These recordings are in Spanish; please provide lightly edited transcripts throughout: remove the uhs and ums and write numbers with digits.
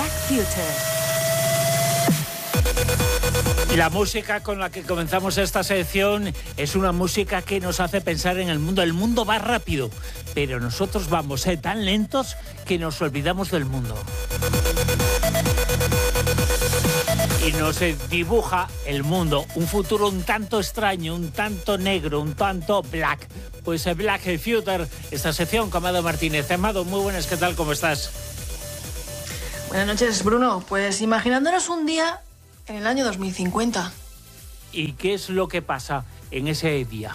Black Future. Y la música con la que comenzamos esta sección es una música que nos hace pensar en el mundo. El mundo va rápido, pero nosotros vamos tan lentos que nos olvidamos del mundo. Y nos dibuja el mundo, un futuro un tanto extraño, un tanto negro, un tanto black. Pues Black Future, esta sección con Amado Martínez. Amado, muy buenas, ¿qué tal? ¿Cómo estás? Buenas noches, Bruno. Pues imaginándonos un día en el año 2050. ¿Y qué es lo que pasa en ese día?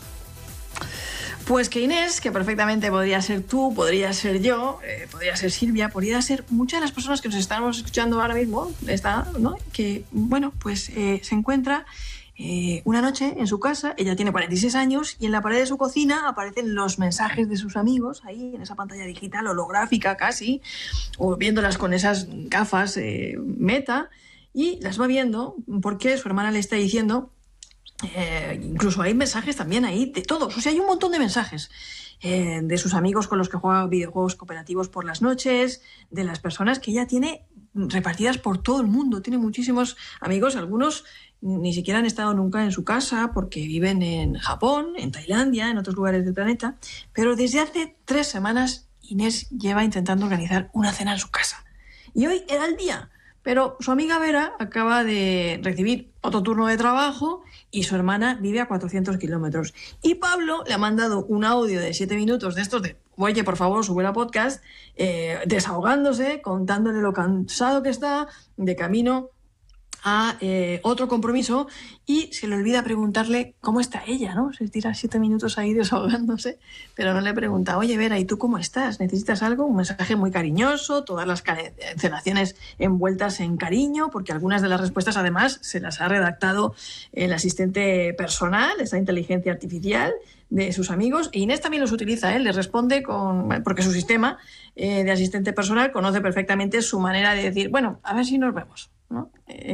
Pues que Inés, que perfectamente podría ser tú, podría ser yo, podría ser Silvia, podría ser muchas de las personas que nos estamos escuchando ahora mismo, ¿no? Que, bueno, pues se encuentra una noche en su casa, ella tiene 46 años, y en la pared de su cocina aparecen los mensajes de sus amigos, ahí en esa pantalla digital holográfica casi, o viéndolas con esas gafas Meta, y las va viendo porque su hermana le está diciendo... incluso hay mensajes también ahí de todos, o sea, hay un montón de mensajes de sus amigos con los que juega videojuegos cooperativos por las noches, de las personas que ella tiene repartidas por todo el mundo. Tiene muchísimos amigos, algunos ni siquiera han estado nunca en su casa porque viven en Japón, en Tailandia, en otros lugares del planeta, pero desde hace 3 semanas Inés lleva intentando organizar una cena en su casa y hoy era el día. Pero su amiga Vera acaba de recibir otro turno de trabajo y su hermana vive a 400 kilómetros. Y Pablo le ha mandado un audio de 7 minutos de estos de, oye, por favor, sube la podcast, desahogándose, contándole lo cansado que está de camino a otro compromiso, y se le olvida preguntarle cómo está ella, ¿no? Se tira 7 minutos ahí desahogándose, pero no le pregunta, oye, Vera, ¿y tú cómo estás? ¿Necesitas algo? Un mensaje muy cariñoso, todas las cancelaciones envueltas en cariño, porque algunas de las respuestas además se las ha redactado el asistente personal, esa inteligencia artificial de sus amigos, e Inés también los utiliza, le responde porque su sistema de asistente personal conoce perfectamente su manera de decir, bueno, a ver si nos vemos, ¿no?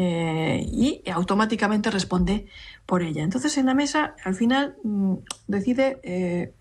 Y automáticamente responde por ella. Entonces en la mesa al final decide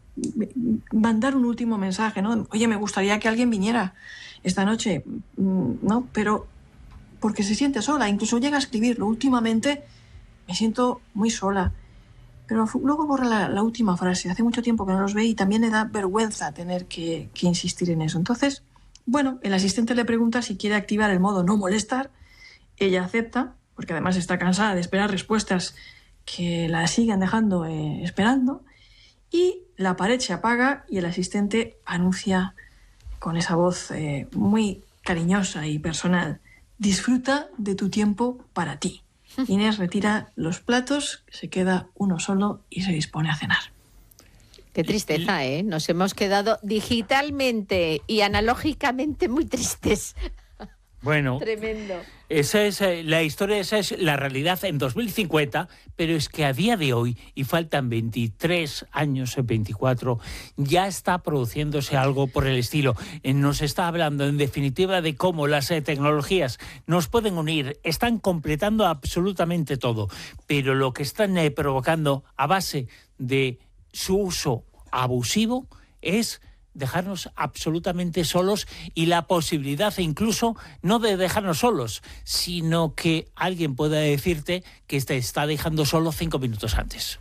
mandar un último mensaje, ¿no? Oye, me gustaría que alguien viniera esta noche, ¿no? Pero porque se siente sola, incluso llega a escribirlo. Últimamente me siento muy sola. Pero luego borra la última frase. Hace mucho tiempo que no los ve y también le da vergüenza tener que insistir en eso. Entonces, bueno, el asistente le pregunta si quiere activar el modo no molestar. Ella acepta, porque además está cansada de esperar respuestas que la sigan dejando esperando, y la pared se apaga y el asistente anuncia con esa voz muy cariñosa y personal, disfruta de tu tiempo para ti. Inés retira los platos, se queda uno solo y se dispone a cenar. Qué tristeza, ¿eh? Nos hemos quedado digitalmente y analógicamente muy tristes. Bueno, tremendo. Esa es la historia, esa es la realidad en 2050, pero es que a día de hoy, y faltan 23 años, 24, ya está produciéndose algo por el estilo. Nos está hablando, en definitiva, de cómo las tecnologías nos pueden unir, están completando absolutamente todo, pero lo que están provocando a base de su uso abusivo es dejarnos absolutamente solos, y la posibilidad incluso no de dejarnos solos, sino que alguien pueda decirte que te está dejando solo 5 minutos antes.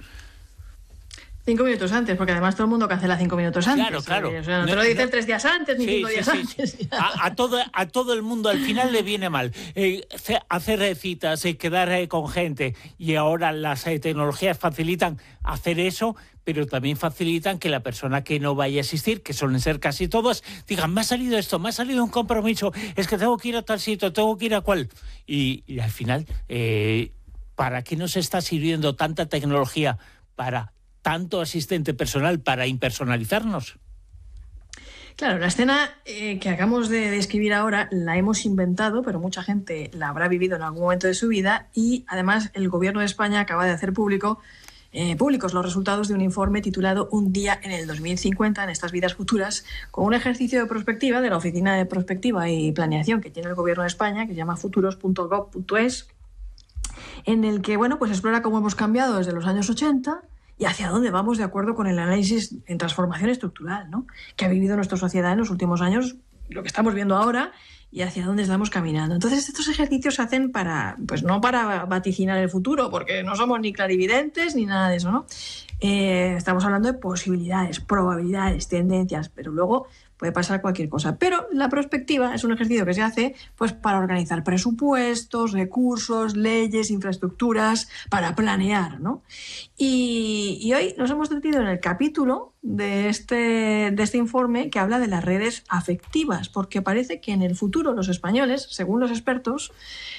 5 minutos antes, porque además todo el mundo cancela 5 minutos antes. Claro. O sea, no te lo dicen 3 días antes ni 5 días antes. Sí. A todo el mundo al final le viene mal hacer citas, quedar con gente, y ahora las tecnologías facilitan hacer eso, pero también facilitan que la persona que no vaya a asistir, que suelen ser casi todas, digan, me ha salido esto, me ha salido un compromiso, es que tengo que ir a tal sitio, tengo que ir a cual. Y al final, ¿para qué nos está sirviendo tanta tecnología para tanto asistente personal, para impersonalizarnos? Claro, la escena que acabamos de describir ahora la hemos inventado, pero mucha gente la habrá vivido en algún momento de su vida, y además el Gobierno de España acaba de hacer públicos los resultados de un informe titulado Un día en el 2050, en estas vidas futuras, con un ejercicio de prospectiva de la Oficina de Prospectiva y Planeación que tiene el Gobierno de España, que se llama futuros.gov.es, en el que pues explora cómo hemos cambiado desde los años 80 y hacia dónde vamos de acuerdo con el análisis en transformación estructural, ¿no?, que ha vivido nuestra sociedad en los últimos años, lo que estamos viendo ahora y hacia dónde estamos caminando. Entonces, estos ejercicios se hacen para, pues no para vaticinar el futuro, porque no somos ni clarividentes ni nada de eso, ¿no? Estamos hablando de posibilidades, probabilidades, tendencias, pero luego puede pasar cualquier cosa. Pero la prospectiva es un ejercicio que se hace pues para organizar presupuestos, recursos, leyes, infraestructuras, para planear, ¿no? Y hoy nos hemos metido en el capítulo de este informe que habla de las redes afectivas, porque parece que en el futuro los españoles, según los expertos,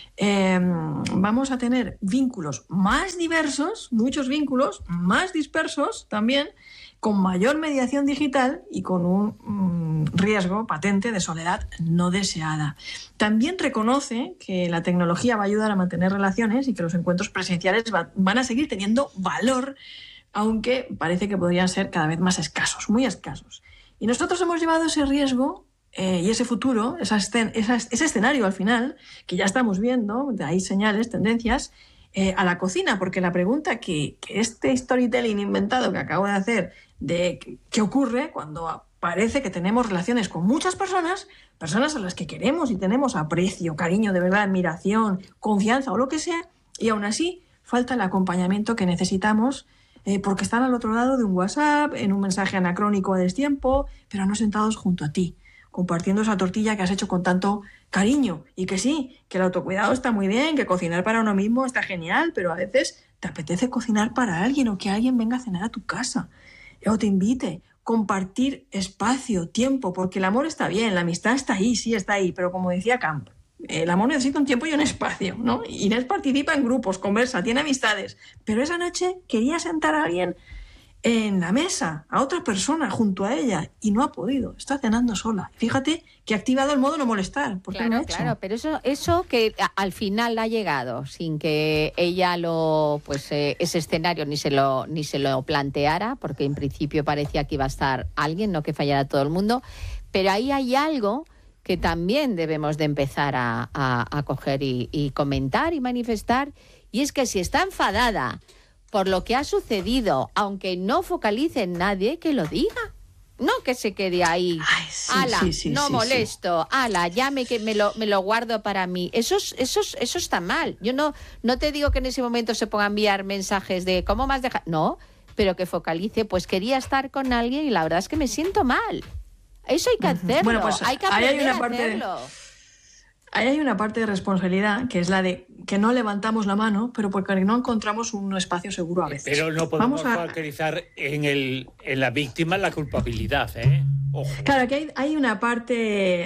vamos a tener vínculos más diversos, muchos vínculos, más dispersos también, con mayor mediación digital y con un riesgo patente de soledad no deseada. También reconoce que la tecnología va a ayudar a mantener relaciones y que los encuentros presenciales van a seguir teniendo valor, aunque parece que podrían ser cada vez más escasos, muy escasos. Y nosotros hemos llevado ese riesgo y ese futuro, ese escenario al final, que ya estamos viendo, hay señales, tendencias, a la cocina, porque la pregunta que este storytelling inventado que acabo de hacer de qué ocurre cuando parece que tenemos relaciones con muchas personas a las que queremos y tenemos aprecio, cariño, de verdad, admiración, confianza o lo que sea, y aún así falta el acompañamiento que necesitamos porque están al otro lado de un WhatsApp, en un mensaje anacrónico a destiempo, pero no sentados junto a ti, compartiendo esa tortilla que has hecho con tanto cariño. Y que sí, que el autocuidado está muy bien, que cocinar para uno mismo está genial, pero a veces te apetece cocinar para alguien o que alguien venga a cenar a tu casa o te invite. Compartir espacio, tiempo, porque el amor está bien, la amistad está ahí, sí está ahí, pero como decía Camp, el amor necesita un tiempo y un espacio, ¿no? Inés participa en grupos, conversa, tiene amistades, pero esa noche quería sentar a alguien en la mesa, a otra persona junto a ella, y no ha podido, está cenando sola. Fíjate que ha activado el modo no molestar. Claro, pero eso que al final ha llegado sin que ella ese escenario ni se lo planteara, porque en principio parecía que iba a estar alguien, no que fallara todo el mundo, pero ahí hay algo que también debemos de empezar a coger y comentar y manifestar, y es que si está enfadada por lo que ha sucedido, aunque no focalice en nadie, que lo diga. No que se quede ahí. Ay, sí, no molesto. Ya me lo guardo para mí. Eso está mal. Yo no te digo que en ese momento se ponga a enviar mensajes de ¿cómo me has dejado? No, pero que focalice, pues quería estar con alguien y la verdad es que me siento mal. Eso hay que hacerlo. Bueno, pues hay que aprender a hacerlo. Ahí hay una parte de responsabilidad, que es la de que no levantamos la mano, pero porque no encontramos un espacio seguro a veces. Pero no podemos focalizar en la víctima la culpabilidad, ¿eh? Ojo. Claro, que hay una parte,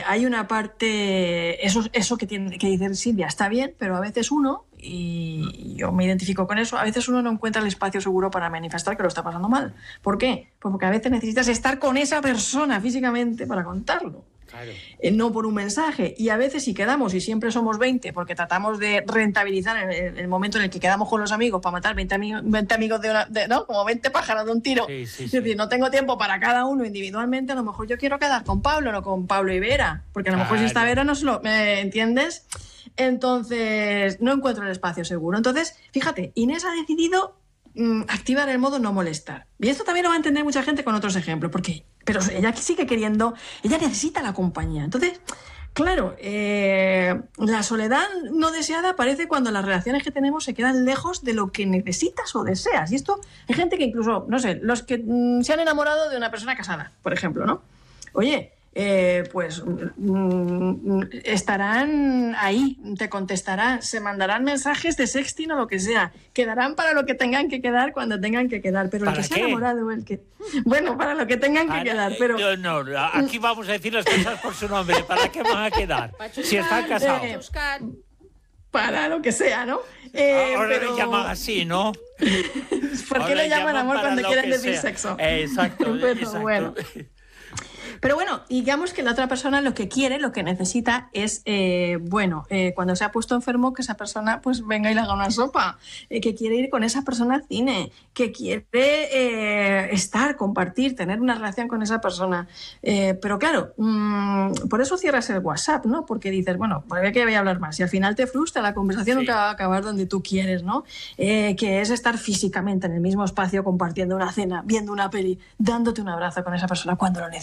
eso que dice Silvia, está bien, pero a veces uno, y yo me identifico con eso, a veces uno no encuentra el espacio seguro para manifestar que lo está pasando mal. ¿Por qué? Pues porque a veces necesitas estar con esa persona físicamente para contarlo. Claro. No por un mensaje, y a veces si quedamos y siempre somos 20 porque tratamos de rentabilizar el momento en el que quedamos con los amigos para matar 20 amigos ¿no? Como 20 pájaros de un tiro. Sí, es decir, no tengo tiempo para cada uno individualmente. A lo mejor yo quiero quedar con Pablo, no con Pablo y Vera, porque a lo mejor si está Vera no se lo... ¿me entiendes? Entonces no encuentro el espacio seguro. Entonces, fíjate, Inés ha decidido activar el modo no molestar, y esto también lo va a entender mucha gente con otros ejemplos, pero ella sigue queriendo, ella necesita la compañía. Entonces, claro, la soledad no deseada aparece cuando las relaciones que tenemos se quedan lejos de lo que necesitas o deseas. Y esto, hay gente que incluso, no sé, los que se han enamorado de una persona casada, por ejemplo, ¿no? Oye, estarán ahí, te contestarán, se mandarán mensajes de sexting o lo que sea, quedarán para lo que tengan que quedar cuando tengan que quedar, pero el que se ha enamorado, para lo que tengan que quedar, pero... No, aquí vamos a decir las cosas por su nombre, ¿para qué van a quedar? Si están casados. Para lo que sea, ¿no? Ahora pero... le llaman así, ¿no? ¿Por qué le llaman amor cuando quieren decir sexo? Exacto, pero exacto. Bueno. Pero bueno, digamos que la otra persona lo que quiere, lo que necesita es, cuando se ha puesto enfermo, que esa persona pues venga y le haga una sopa, que quiere ir con esa persona al cine, que quiere compartir, tener una relación con esa persona. Pero claro, por eso cierras el WhatsApp, ¿no? Porque dices, bueno, ¿para qué voy a hablar más? Y al final te frustra, la conversación nunca va a acabar donde tú quieres, ¿no? Que es estar físicamente en el mismo espacio, compartiendo una cena, viendo una peli, dándote un abrazo con esa persona cuando lo necesitas.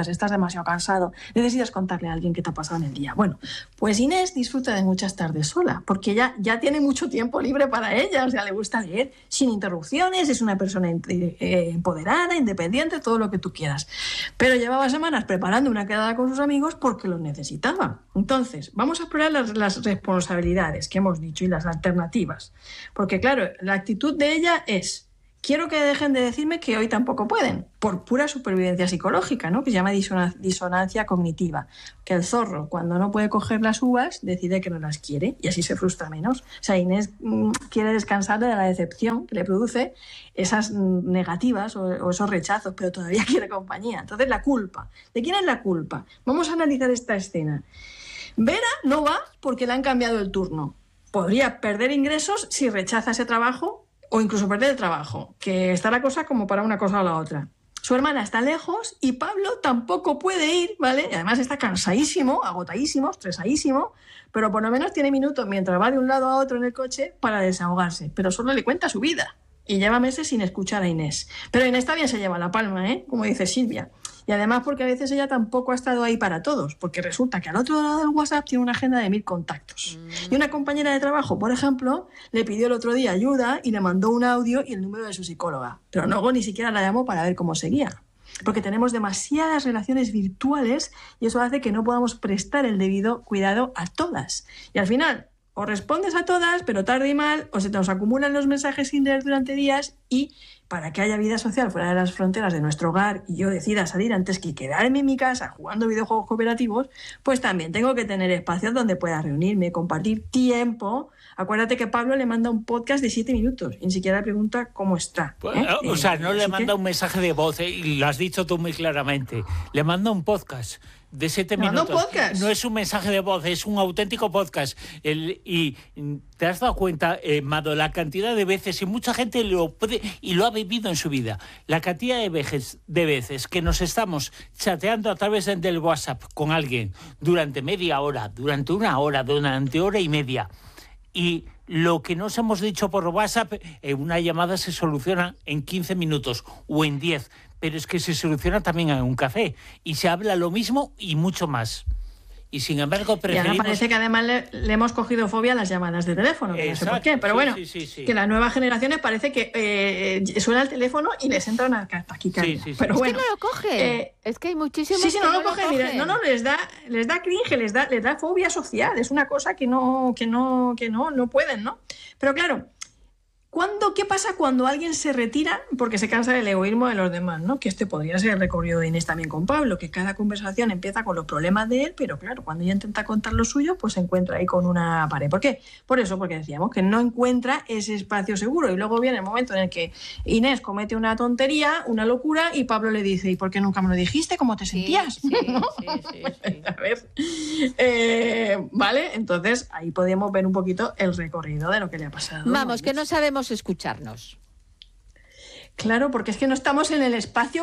estás demasiado cansado, necesitas contarle a alguien qué te ha pasado en el día. Bueno, pues Inés disfruta de muchas tardes sola, porque ella ya tiene mucho tiempo libre para ella, o sea, le gusta leer sin interrupciones, es una persona empoderada, independiente, todo lo que tú quieras. Pero llevaba semanas preparando una quedada con sus amigos porque lo necesitaba. Entonces, vamos a explorar las responsabilidades que hemos dicho y las alternativas. Porque claro, la actitud de ella es: quiero que dejen de decirme que hoy tampoco pueden, por pura supervivencia psicológica, ¿no? Que se llama disonancia cognitiva. Que el zorro, cuando no puede coger las uvas, decide que no las quiere y así se frustra menos. O sea, Inés quiere descansar de la decepción que le produce esas negativas o esos rechazos, pero todavía quiere compañía. Entonces, la culpa. ¿De quién es la culpa? Vamos a analizar esta escena. Vera no va porque le han cambiado el turno. Podría perder ingresos si rechaza ese trabajo, o incluso perder el trabajo, que está la cosa como para una cosa o la otra. Su hermana está lejos y Pablo tampoco puede ir, ¿vale? Y además está cansadísimo, agotadísimo, estresadísimo, pero por lo menos tiene minutos mientras va de un lado a otro en el coche para desahogarse, pero solo le cuenta su vida. Y lleva meses sin escuchar a Inés. Pero Inés también se lleva la palma, ¿eh? Como dice Silvia. Y además porque a veces ella tampoco ha estado ahí para todos, porque resulta que al otro lado del WhatsApp tiene una agenda de 1000 contactos. Y una compañera de trabajo, por ejemplo, le pidió el otro día ayuda y le mandó un audio y el número de su psicóloga. Pero luego ni siquiera la llamó para ver cómo seguía. Porque tenemos demasiadas relaciones virtuales y eso hace que no podamos prestar el debido cuidado a todas. Y al final, o respondes a todas, pero tarde y mal, o se nos acumulan los mensajes sin leer durante días y para que haya vida social fuera de las fronteras de nuestro hogar y yo decida salir antes que quedarme en mi casa jugando videojuegos cooperativos, pues también tengo que tener espacios donde pueda reunirme, compartir tiempo. Acuérdate que Pablo le manda un podcast de 7 minutos y ni siquiera le pregunta cómo está. O sea, no le manda un mensaje de voz, y lo has dicho tú muy claramente. Le manda un podcast de 7 minutos. No es un mensaje de voz, es un auténtico podcast. Y te has dado cuenta, Mado, la cantidad de veces, y mucha gente lo puede y lo ha vivido en su vida, la cantidad de veces que nos estamos chateando a través del WhatsApp con alguien durante media hora, durante una hora, durante hora y media. Y lo que nos hemos dicho por WhatsApp, en una llamada se soluciona en 15 minutos o en 10, pero es que se soluciona también en un café y se habla lo mismo y mucho más. Y sin embargo preferimos... Y ahora parece que además le hemos cogido fobia a las llamadas de teléfono, que no sé por qué, pero bueno, sí. Que las nuevas generaciones parece que suena el teléfono y les entra una taquicardia. Sí. Pero bueno, es que no lo coge. Es que hay muchísimos que no lo cogen. Mira, les da cringe, les da fobia social. Es una cosa que no pueden, ¿no? Pero claro, ¿qué pasa cuando alguien se retira porque se cansa del egoísmo de los demás, ¿no? Que este podría ser el recorrido de Inés también con Pablo, que cada conversación empieza con los problemas de él, pero claro, cuando ella intenta contar lo suyo, pues se encuentra ahí con una pared. ¿Por qué? Por eso, porque decíamos que no encuentra ese espacio seguro y luego viene el momento en el que Inés comete una tontería, una locura, y Pablo le dice: ¿y por qué nunca me lo dijiste? ¿Cómo te sentías? Sí. A ver, ¿vale? Entonces ahí podemos ver un poquito el recorrido de lo que le ha pasado. Vamos, que no sabemos escucharnos. Claro, porque es que no estamos en el espacio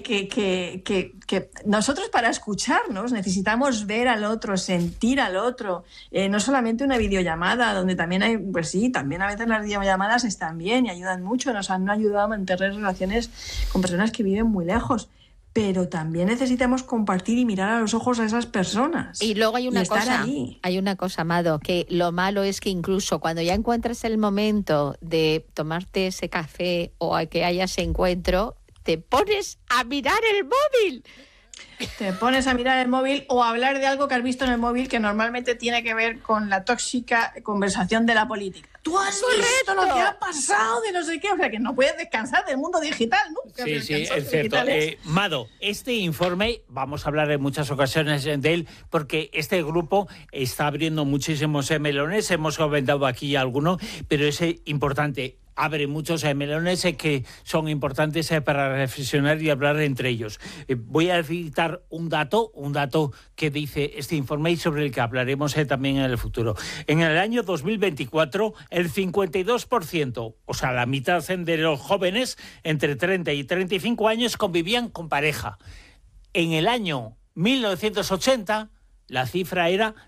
que nosotros para escucharnos necesitamos ver al otro, sentir al otro, no solamente una videollamada, donde también hay, pues sí, también a veces las videollamadas están bien y ayudan mucho, nos han ayudado a mantener relaciones con personas que viven muy lejos. Pero también necesitamos compartir y mirar a los ojos a esas personas. Y luego hay una cosa, Amado, que lo malo es que incluso cuando ya encuentras el momento de tomarte ese café o a que haya ese encuentro, te pones a mirar el móvil. Te pones a mirar el móvil o a hablar de algo que has visto en el móvil que normalmente tiene que ver con la tóxica conversación de la política. Tú has visto lo que ha pasado de no sé qué, o sea que no puedes descansar del mundo digital, ¿no? Sí, es cierto. Mado, este informe, vamos a hablar en muchas ocasiones de él, porque este grupo está abriendo muchísimos melones, hemos comentado aquí alguno, pero es importante. Abre muchos melones que son importantes para reflexionar y hablar entre ellos. Voy a citar un dato que dice este informe y sobre el que hablaremos también en el futuro. En el año 2024, el 52%, o sea, la mitad de los jóvenes entre 30 y 35 años convivían con pareja. En el año 1980, la cifra era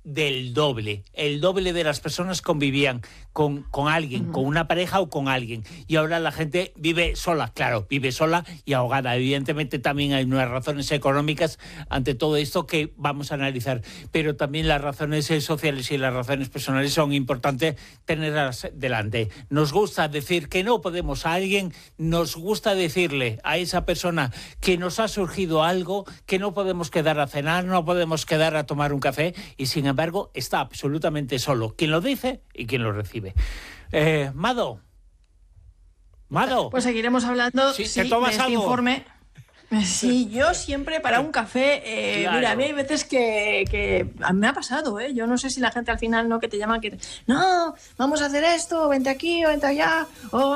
del doble. El doble de las personas convivían con alguien, con una pareja o con alguien. Y ahora la gente vive sola, claro, vive sola y ahogada. Evidentemente también hay unas razones económicas ante todo esto que vamos a analizar, pero también las razones sociales y las razones personales son importantes tenerlas delante. Nos gusta decir que no podemos a alguien, nos gusta decirle a esa persona que nos ha surgido algo, que no podemos quedar a cenar, no podemos quedar a tomar un café, y sin embargo está absolutamente solo quien lo dice y quien lo recibe. Mado. Pues seguiremos hablando ¿Sí? sí, ¿Te tomas de este algo? informe. Sí, yo siempre para un café, Claro. mira, a mí hay veces que a mí me ha pasado, yo no sé si la gente al final no que te llaman, que no, vamos a hacer esto, vente aquí o vente allá, o